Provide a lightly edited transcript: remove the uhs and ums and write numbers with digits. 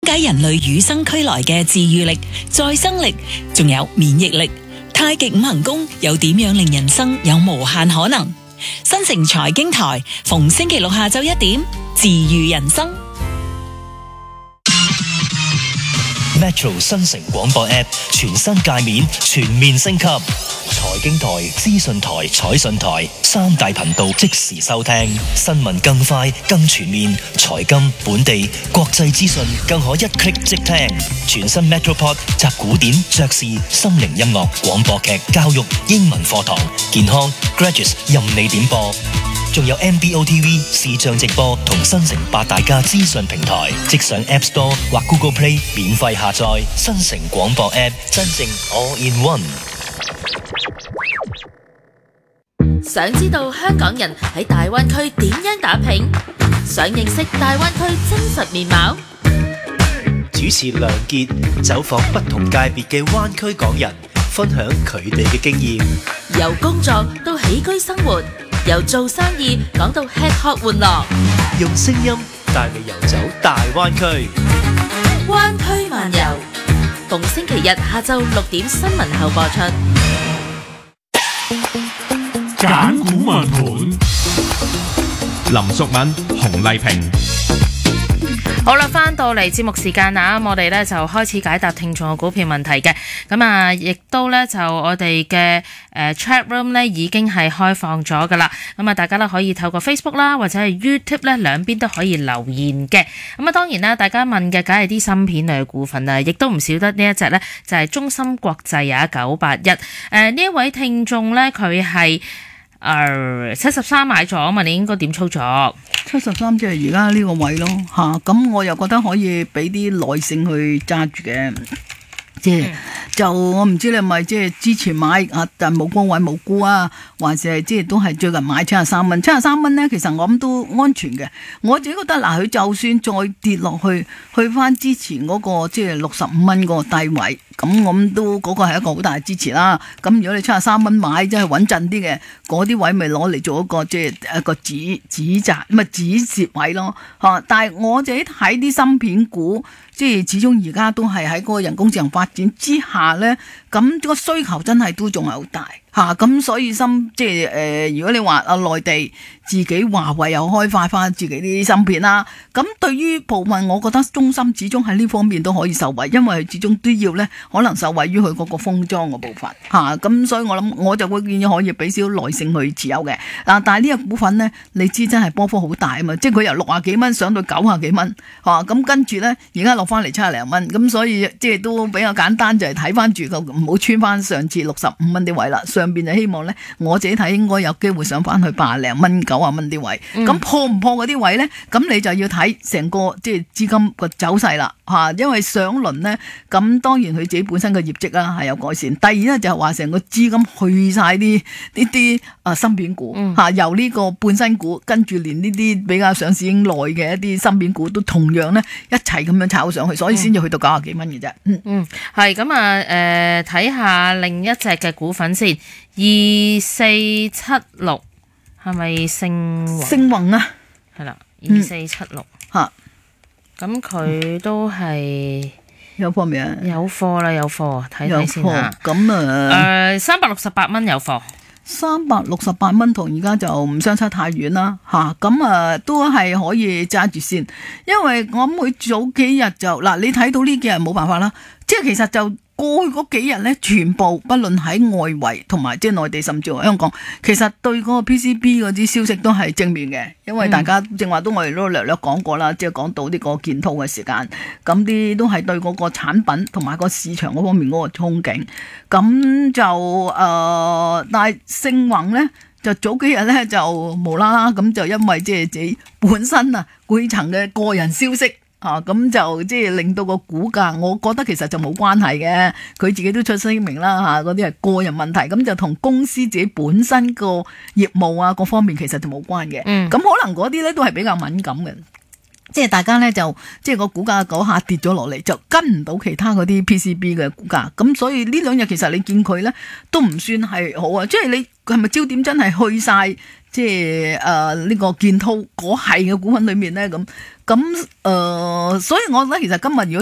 解人類與生俱來嘅治愈力、再生力，仲有免疫力。太極五行功又點樣令人生有無限可能？新城財經台逢星期六下晝1點，治愈人生。 Metro 新城廣播 App 全新界面全面升級，財經台、資訊台、彩訊台3大頻道即時收聽，新聞更快更全面，財金、本地、國際資訊更可一 click 即聽。全新 Metropod 集古典、爵士、心靈音樂、廣播劇、教育、英文課堂、健康、Graduates 任你點播。仲有 MBO TV 視像直播同新城8大家資訊平台，即上 App Store 或 Google Play 免費下載新城廣播 App， 真正 All in One。 想知道香港人喺大灣區點樣打拼？想認識大灣區真實面貌？ 主持梁傑走訪不同界別嘅灣區港人，分享佢哋嘅經驗。 由工作到起居生活，由做生意講到吃喝玩樂， 用聲音帶你遊走大灣區。 灣區漫遊，逢星期日下晝6點新聞後播出。 揀股問盤，林淑敏、洪麗萍。 好啦，翻到嚟節目時間啊，我哋咧就開始解答聽眾嘅股票問題嘅。咁啊，亦都咧就我哋嘅chat room 咧已經係開放咗噶啦。咁啊，大家咧可以透過 Facebook 啦，或者係 YouTube 咧兩邊都可以留言嘅。咁啊，當然啦，大家問嘅梗係啲芯片類嘅股份啊，亦都唔少得呢一隻咧，就係中芯國際啊981。呢一位聽眾咧，佢係73買咗啊嘛，你應該點操作 ？73即係而家呢個位咯，咁我又覺得可以俾啲耐性去揸住嘅，即係就我唔知你係咪即係之前買但冇高位冇沽啊，還是係即係都係最近買73蚊，73蚊咧，其實我諗都安全嘅。我自己覺得佢就算再跌落去，去翻之前嗰個即係65蚊嗰個低位。咁我諗都嗰個係一個好大嘅支持啦。咁如果你73蚊買，即係穩陣啲嘅，嗰啲位咪攞嚟做一個即係一個止蝕位咯。但係我自己睇啲芯片股，即係始終而家都係喺嗰個人工智能發展之下咧，咁個需求真係都仲係好大。咁所以即係如果你話內地自己華為又開發翻自己啲芯片啦，咁對於部分我覺得中芯始終喺呢方面都可以受惠，因為始終都要咧可能受惠於佢嗰個封裝嘅部分咁所以我諗我就會建議可以俾少耐性去持有嘅。但係呢個股份咧，你知真係波幅好大啊嘛，即係佢由60幾蚊上到90幾蚊咁跟住咧而家落翻嚟70零蚊，咁所以即係都比較簡單，就係睇翻住個唔好穿翻上次65蚊啲位啦。上邊就希望咧，我自己睇應該有機會上翻去80零蚊、90蚊啲位。咁破唔破嗰啲位咧？咁你就要睇成個即係資金個走勢啦因為上輪咧，咁當然佢自己本身嘅業績啦係有改善。第二咧就係話成個資金去晒啲芯片股由呢個半新股，跟住連呢啲比較上市已經耐嘅一啲芯片股都同樣咧一齊咁樣炒上去，所以先至去到90幾蚊嘅啫。 係咁啊，睇下另一隻嘅股份先。2476係咪星宏啊？ 係啦，2476咁佢都係有貨未啊？ 有貨啦，有貨，睇睇先吓。 咁 368蚊有貨 ，368蚊同而家就唔相差太遠啦咁都係可以揸住先，因為我諗佢早幾日就你睇到呢幾日冇辦法啦，即係其實就。過去嗰幾日咧，全部不論喺外圍同埋即係內地，甚至乎香港，其實對嗰個 PCB 嗰啲消息都係正面嘅，因為大家正話都我哋都略略講過啦，即係講到呢個建滔嘅時間，咁啲都係對嗰個產品同埋個市場嗰方面嗰個憧憬，咁就但係星宏咧就早幾日咧就無啦啦咁就因為即係自己本身管層嘅個人消息。咁就即係令到個股價，我覺得其實就冇關係嘅，佢自己都出聲明啦嗰啲係個人問題，咁就同公司自己本身個業務各方面其實就冇關嘅。咁可能嗰啲咧都係比較敏感嘅，即係大家咧就即係個股價嗰下跌咗落嚟，就跟唔到其他嗰啲 PCB 嘅股價，咁所以呢兩日其實你見佢咧都唔算係好啊，即係你係咪焦點真係去晒？即係呢個建滔嗰係嘅股份裏面咧咁，所以我覺得其實今日如果